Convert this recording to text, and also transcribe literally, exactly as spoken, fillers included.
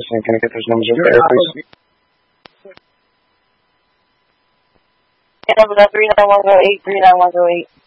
And can I get those numbers over there, please? Yeah, number three nine one zero eight, three nine one zero eight.